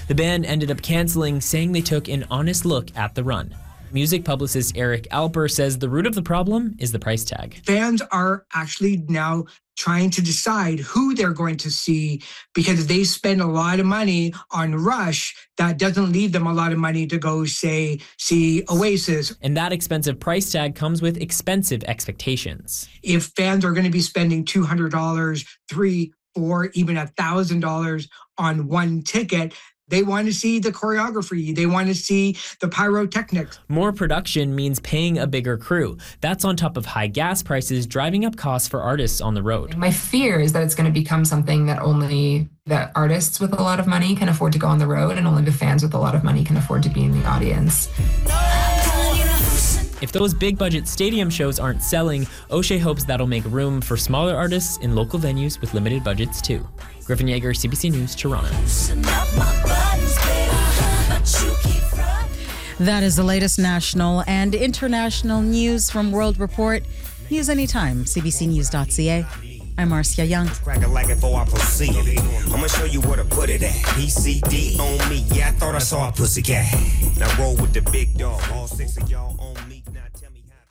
The band ended up canceling, saying they took an honest look at the run. Music publicist Eric Alper says the root of the problem is the price tag. Fans are actually now trying to decide who they're going to see because if they spend a lot of money on Rush, that doesn't leave them a lot of money to go, say, see Oasis. And that expensive price tag comes with expensive expectations. If fans are going to be spending $200, $300, or even $1,000 on one ticket, they want to see the choreography. They want to see the pyrotechnics. More production means paying a bigger crew. That's on top of high gas prices, driving up costs for artists on the road. My fear is that it's going to become something that only the artists with a lot of money can afford to go on the road, and only the fans with a lot of money can afford to be in the audience. If those big budget stadium shows aren't selling, O'Shea hopes that'll make room for smaller artists in local venues with limited budgets too. Griffin Yeager, CBC News, Toronto. That is the latest national and international news from World Report. News anytime, cbcnews.ca. I'm Marcia Young. Crack it like it before I proceed. I'ma show you where to put it at. PCD on me. Yeah, I thought I saw a pussycat. Now roll with the big dog. All six of y'all on me. Now tell me how.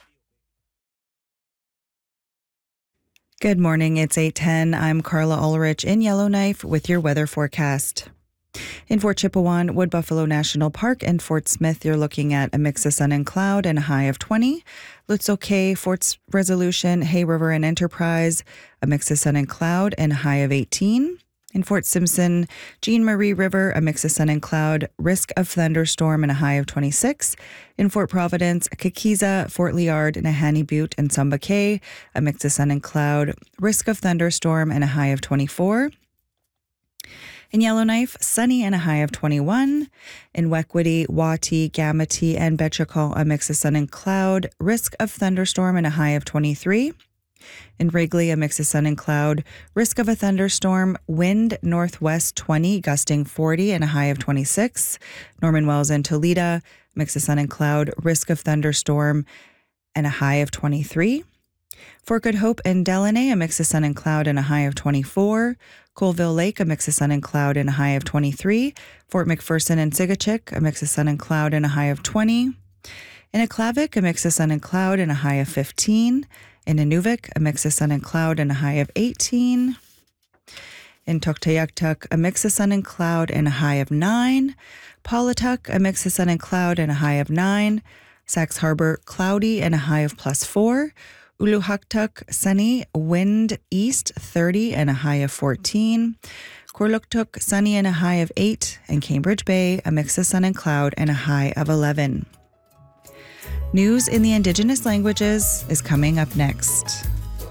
Good morning, it's 8:10. I'm Carla Ulrich in Yellowknife with your weather forecast. In Fort Chipewyan, Wood Buffalo National Park, and Fort Smith, you're looking at a mix of sun and cloud and a high of 20. Lutzo Cay, Fort Resolution, Hay River, and Enterprise, a mix of sun and cloud and a high of 18. In Fort Simpson, Jean Marie River, a mix of sun and cloud, risk of thunderstorm and a high of 26. In Fort Providence, Kikiza, Fort Liard, Nahanni Butte, and Sumba Cay, a mix of sun and cloud, risk of thunderstorm and a high of 24. In Yellowknife, sunny and a high of 21. In Wekwitty, Wati, Gamity, and Betchakal, a mix of sun and cloud, risk of thunderstorm and a high of 23. In Wrigley, a mix of sun and cloud, risk of a thunderstorm, wind northwest 20, gusting 40, and a high of 26. Norman Wells and Toledo, mix of sun and cloud, risk of thunderstorm, and a high of 23. Fort Good Hope and Delaney, a mix of sun and cloud and a high of 24. Colville Lake, a mix of sun and cloud and a high of 23. Fort McPherson and Sigachik, a mix of sun and cloud and a high of 20. In Aklavik, a mix of sun and cloud and a high of 15. In Inuvik, a mix of sun and cloud and a high of 18. In Tuktoyaktuk, a mix of sun and cloud and a high of 9. Paulatuk, a mix of sun and cloud and a high of 9. Sax Harbor, cloudy and a high of +4. Uluhaktuk, sunny, wind east 30 and a high of 14. Korluktuk, sunny and a high of 8. And Cambridge Bay, a mix of sun and cloud and a high of 11. News in the Indigenous languages is coming up next.